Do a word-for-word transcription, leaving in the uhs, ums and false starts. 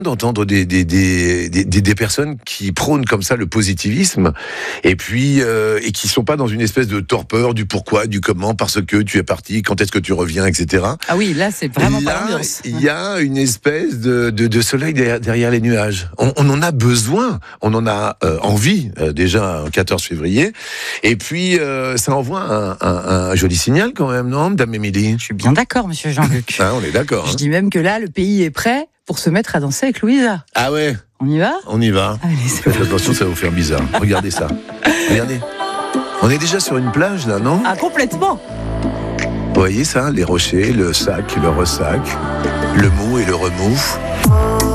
d'entendre des, des, des, des, des personnes qui prônent comme ça le positivisme et puis euh, et qui sont pas dans une espèce de torpeur du pourquoi, du comment, parce que tu es parti, quand est-ce que tu reviens, et cetera. Ah oui, là c'est vraiment là, pas l'ambiance. Il y a une espèce de, de, de soleil derrière, derrière les nuages. On, on en a besoin, on en a euh, envie euh, déjà un quatorze février. Et puis euh, ça envoie un, un, un joli signal quand même, non, Dame Émilie? Je suis bien d'accord, monsieur Jean-Luc. Ah, on est d'accord. Je Hein. dis même que là, le pays est prêt pour se mettre à danser avec Louisa. Ah ouais. On y va? On y va. Allez, c'est Faites attention, ça va vous faire bizarre. Regardez ça. Regardez. On est déjà sur une plage, là, non? Ah, complètement. Vous voyez ça? Les rochers, le sac, le ressac, le mou et le remou.